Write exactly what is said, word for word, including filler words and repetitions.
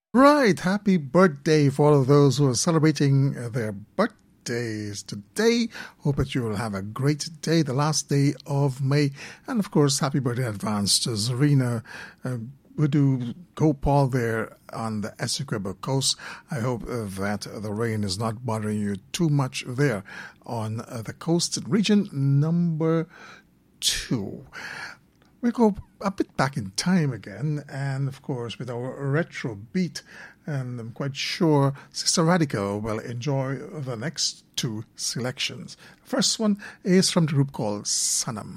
Right, happy birthday for all of those who are celebrating uh, their birthdays today. Hope that you will have a great day, the last day of May. And of course, happy birthday in advance to Zarina uh, Budu Gopal there on the Essequibo coast. I hope uh, that the rain is not bothering you too much there on uh, the coast region number two. We go a bit back in time again, and of course, with our retro beat, and I'm quite sure Sister Radical will enjoy the next two selections. The first one is from the group called Sanam.